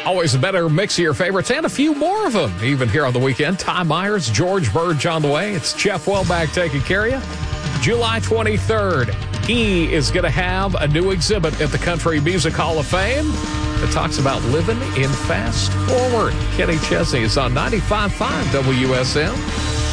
Always a better mix of your favorites and a few more of them, even here on the weekend. Ty Myers, George Burge on the way. It's Jeff Welback taking care of you. July 23rd, he is going to have a new exhibit at the Country Music Hall of Fame that talks about living in fast forward. Kenny Chesney is on 95.5 WSM.